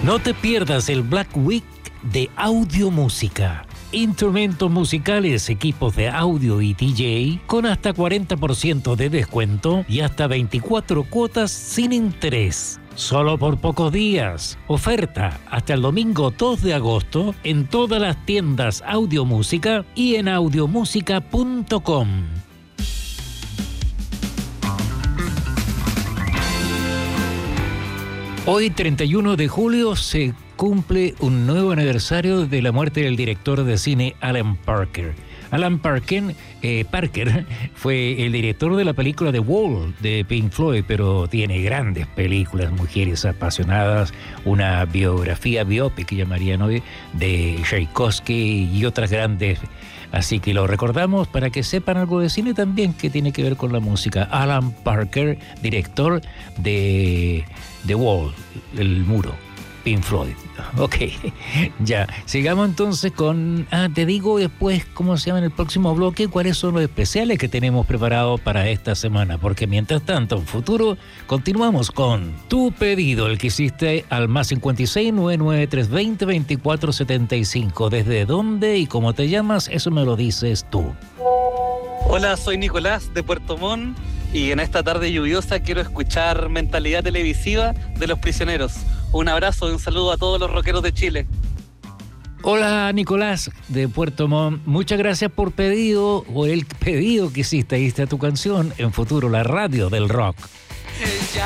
No te pierdas el Black Week de Audio Música. Instrumentos musicales, equipos de audio y DJ con hasta 40% de descuento y hasta 24 cuotas sin interés. Solo por pocos días. Oferta hasta el domingo 2 de agosto en todas las tiendas Audio Música y en audiomusica.com. Hoy, 31 de julio, se cumple un nuevo aniversario de la muerte del director de cine Alan Parker. Alan Parker fue el director de la película The Wall de Pink Floyd, pero tiene grandes películas, Mujeres apasionadas, una biografía biopic que llamarían hoy, de Tchaikovsky y otras grandes. Así que lo recordamos para que sepan algo de cine también que tiene que ver con la música. Alan Parker, director de The Wall, El Muro, Pink Floyd. Ok, ya. Sigamos entonces con... te digo después cómo se llama en el próximo bloque, cuáles son los especiales que tenemos preparados para esta semana. Porque mientras tanto, en futuro, continuamos con tu pedido, el que hiciste al más 56 99 320 2475. ¿Desde dónde y cómo te llamas? Eso me lo dices tú. Hola, soy Nicolás de Puerto Montt y en esta tarde lluviosa quiero escuchar Mentalidad Televisiva de Los Prisioneros. Un abrazo y un saludo a todos los rockeros de Chile. Hola, Nicolás de Puerto Montt. Muchas gracias por el pedido que hiciste. Ahí está tu canción, en futuro la radio del rock.